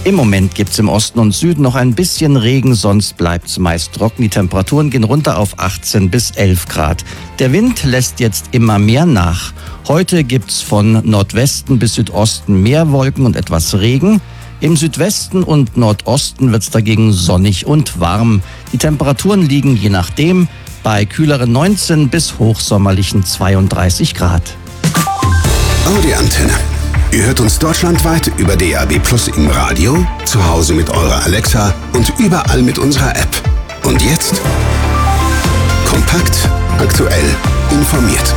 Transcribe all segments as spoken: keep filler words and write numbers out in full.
Im Moment gibt's im Osten und Süden noch ein bisschen Regen, sonst bleibt's meist trocken. Die Temperaturen gehen runter auf achtzehn bis elf Grad. Der Wind lässt jetzt immer mehr nach. Heute gibt's von Nordwesten bis Südosten mehr Wolken und etwas Regen. Im Südwesten und Nordosten wird's dagegen sonnig und warm. Die Temperaturen liegen je nachdem bei kühleren neunzehn bis hochsommerlichen zweiunddreißig Grad. Audi Antenne. Ihr hört uns deutschlandweit über D A B Plus im Radio, zu Hause mit eurer Alexa und überall mit unserer App. Und jetzt kompakt, aktuell, informiert.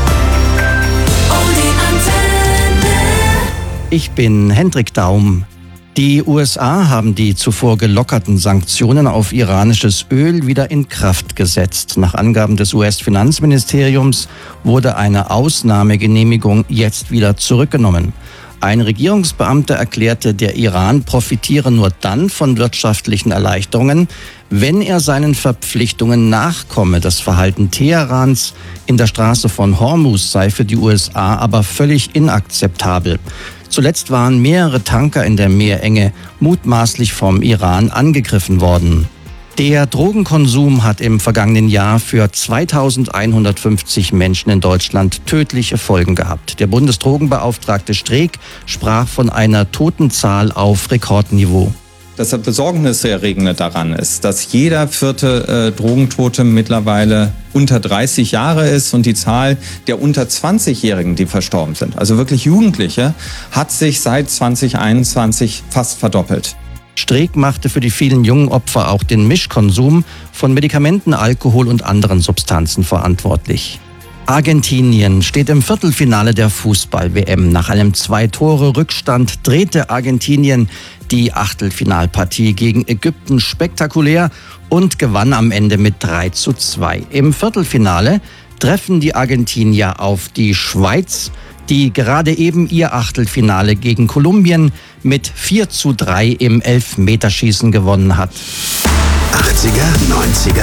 Audi Antenne. Ich bin Hendrik Daum. Die U S A haben die zuvor gelockerten Sanktionen auf iranisches Öl wieder in Kraft gesetzt. Nach Angaben des U S-Finanzministeriums wurde eine Ausnahmegenehmigung jetzt wieder zurückgenommen. Ein Regierungsbeamter erklärte, der Iran profitiere nur dann von wirtschaftlichen Erleichterungen, wenn er seinen Verpflichtungen nachkomme. Das Verhalten Teherans in der Straße von Hormuz sei für die U S A aber völlig inakzeptabel. Zuletzt waren mehrere Tanker in der Meerenge mutmaßlich vom Iran angegriffen worden. Der Drogenkonsum hat im vergangenen Jahr für zweitausendeinhundertfünfzig Menschen in Deutschland tödliche Folgen gehabt. Der Bundesdrogenbeauftragte Streeck sprach von einer Totenzahl auf Rekordniveau. Das Besorgniserregende daran ist, dass jeder vierte äh, Drogentote mittlerweile unter dreißig Jahre ist und die Zahl der unter zwanzigjährigen, die verstorben sind, also wirklich Jugendliche, hat sich seit zwanzig einundzwanzig fast verdoppelt. Streeck machte für die vielen jungen Opfer auch den Mischkonsum von Medikamenten, Alkohol und anderen Substanzen verantwortlich. Argentinien steht im Viertelfinale der Fußball-W M. Nach einem Zwei-Tore-Rückstand drehte Argentinien die Achtelfinalpartie gegen Ägypten spektakulär und gewann am Ende mit drei zu zwei. Im Viertelfinale treffen die Argentinier auf die Schweiz, die gerade eben ihr Achtelfinale gegen Kolumbien mit vier zu drei im Elfmeterschießen gewonnen hat. achtziger, neunziger